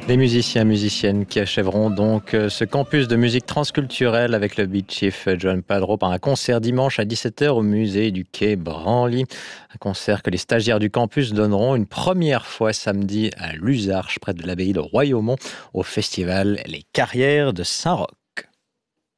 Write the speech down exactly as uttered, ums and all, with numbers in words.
Les musiciens et musiciennes qui achèveront donc ce campus de musique transculturelle avec le Beat Chief John Padro par un concert dimanche à dix-sept heures au musée du Quai Branly. Un concert que les stagiaires du campus donneront une première fois samedi à Luzarches, près de l'abbaye de Royaumont, au festival Les Carrières de Saint-Roch.